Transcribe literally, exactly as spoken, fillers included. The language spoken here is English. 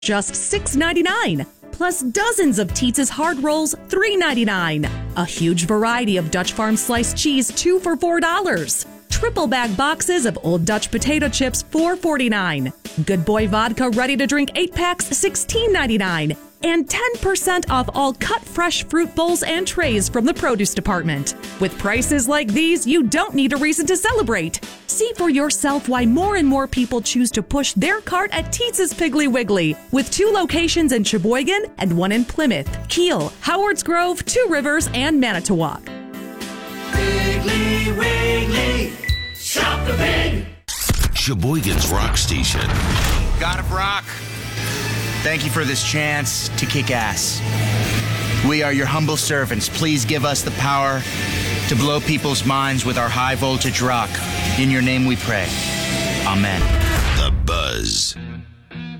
just six ninety-nine. Plus dozens of Teetz's hard rolls, three ninety-nine. A huge variety of Dutch Farm sliced cheese, two for four dollars. Triple bag boxes of Old Dutch potato chips, four forty-nine. Good Boy vodka ready to drink eight packs, sixteen ninety-nine. And ten percent off all cut fresh fruit bowls and trays from the produce department. With prices like these, you don't need a reason to celebrate. See for yourself why more and more people choose to push their cart at Teetz's Piggly Wiggly, with two locations in Sheboygan and one in Plymouth, Kiel, Howards Grove, Two Rivers, and Manitowoc. Piggly Wiggly, shop the pig. Sheboygan's Rock Station. God of Rock, thank you for this chance to kick ass. We are your humble servants. Please give us the power to blow people's minds with our high voltage rock. In your name we pray. Amen. The Buzz.